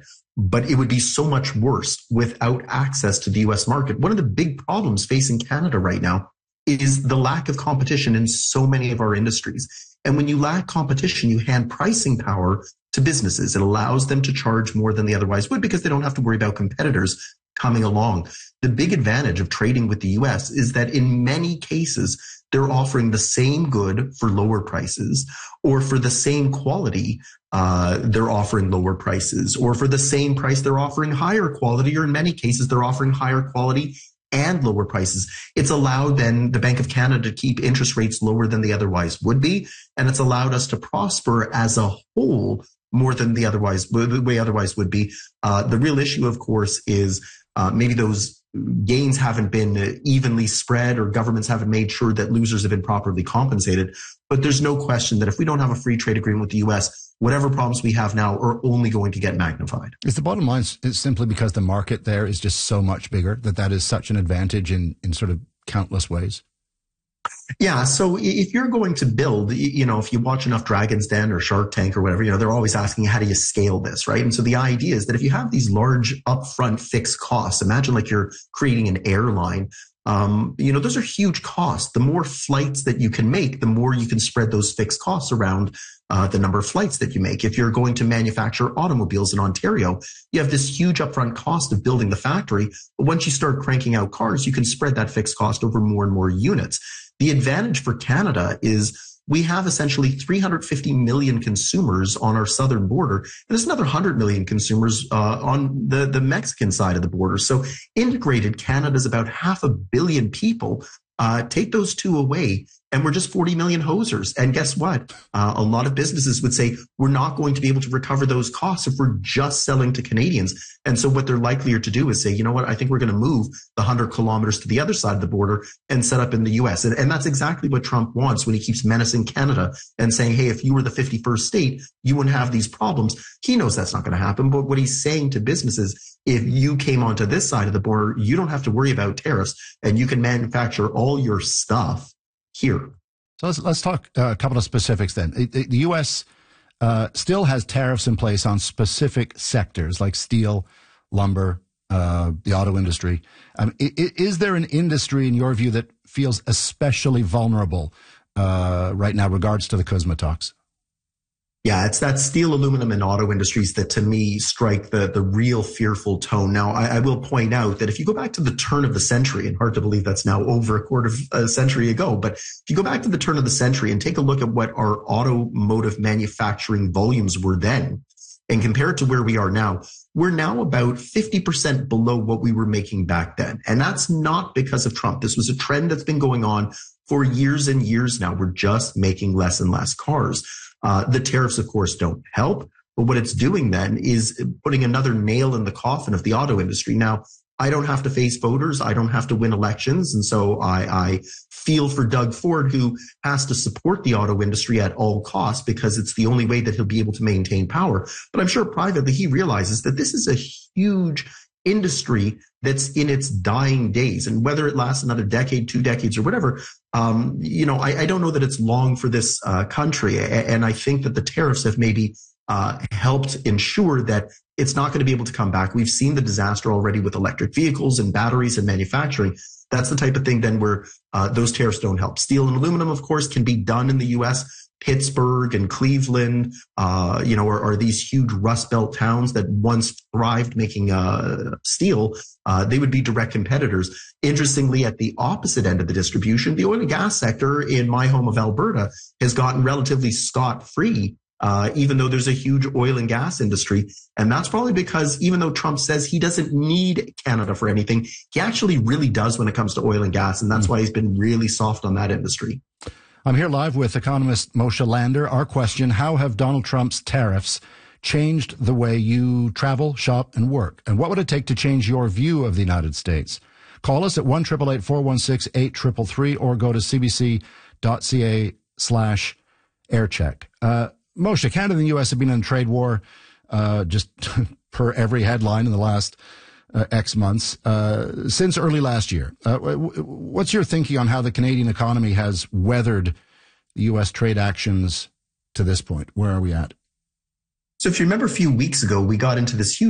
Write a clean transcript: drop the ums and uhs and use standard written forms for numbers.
but it would be so much worse without access to the US market. One of the big problems facing Canada right now is the lack of competition in so many of our industries. And when you lack competition, you hand pricing power to businesses. It allows them to charge more than they otherwise would because they don't have to worry about competitors coming along. The big advantage of trading with the US is that in many cases, they're offering the same good for lower prices, or for the same quality, they're offering lower prices, or for the same price, they're offering higher quality, or in many cases, they're offering higher quality and lower prices. It's allowed then the Bank of Canada to keep interest rates lower than they otherwise would be, and it's allowed us to prosper as a whole more than the way otherwise would be. The real issue, of course, is maybe those gains haven't been evenly spread, or governments haven't made sure that losers have been properly compensated. But there's no question that if we don't have a free trade agreement with the US, whatever problems we have now are only going to get magnified. Is the bottom line is simply because the market there is just so much bigger that is such an advantage in sort of countless ways? Yeah. So if you're going to build, if you watch enough Dragon's Den or Shark Tank or whatever, they're always asking, how do you scale this, right? And so the idea is that if you have these large upfront fixed costs, imagine like you're creating an airline, those are huge costs. The more flights that you can make, the more you can spread those fixed costs around the number of flights that you make. If you're going to manufacture automobiles in Ontario, you have this huge upfront cost of building the factory. But once you start cranking out cars, you can spread that fixed cost over more and more units. The advantage for Canada is we have essentially 350 million consumers on our southern border, and there's another 100 million consumers on the Mexican side of the border. So integrated, Canada's about 500 million people. Take those two away, and we're just 40 million hosers. And guess what? A lot of businesses would say we're not going to be able to recover those costs if we're just selling to Canadians. And so what they're likelier to do is say, you know what, I think we're going to move the 100 kilometers to the other side of the border and set up in the US. And that's exactly what Trump wants when he keeps menacing Canada and saying, hey, if you were the 51st state, you wouldn't have these problems. He knows that's not going to happen. But what he's saying to businesses, if you came onto this side of the border, you don't have to worry about tariffs, and you can manufacture all your stuff here. So let's talk a couple of specifics then. The U.S. Still has tariffs in place on specific sectors like steel, lumber, the auto industry. Is there an industry, in your view, that feels especially vulnerable right now, regards to the CUSMA talks? Yeah, it's that steel, aluminum, and auto industries that, to me, strike the real fearful tone. Now, I will point out that if you go back to the turn of the century, and hard to believe that's now over a quarter of a century ago, but if you go back to the turn of the century and take a look at what our automotive manufacturing volumes were then, and compare it to where we are now, we're now about 50% below what we were making back then. And that's not because of Trump. This was a trend that's been going on for years and years now. We're just making less and less cars. The tariffs, of course, don't help. But what it's doing then is putting another nail in the coffin of the auto industry. Now, I don't have to face voters. I don't have to win elections. And so I feel for Doug Ford, who has to support the auto industry at all costs because it's the only way that he'll be able to maintain power. But I'm sure privately he realizes that this is a huge industry that's in its dying days. And whether it lasts another decade, 2 decades, or whatever, I don't know that it's long for this country. And I think that the tariffs have maybe helped ensure that it's not going to be able to come back. We've seen the disaster already with electric vehicles and batteries and manufacturing. That's the type of thing then where those tariffs don't help. Steel and aluminum, of course, can be done in the U.S. Pittsburgh and Cleveland, are these huge Rust Belt towns that once thrived making steel. They would be direct competitors. Interestingly, at the opposite end of the distribution, the oil and gas sector in my home of Alberta has gotten relatively scot-free, even though there's a huge oil and gas industry. And that's probably because even though Trump says he doesn't need Canada for anything, he actually really does when it comes to oil and gas. And that's why he's been really soft on that industry. I'm here live with economist Moshe Lander. Our question, how have Donald Trump's tariffs changed the way you travel, shop, and work? And what would it take to change your view of the United States? Call us at 1-888-416-8333 or go to cbc.ca/aircheck. Moshe, Canada and the U.S. have been in a trade war just per every headline in the last X months since early last year. What's your thinking on how the Canadian economy has weathered the U.S. trade actions to this point? Where are we at? So if you remember a few weeks ago, we got into this huge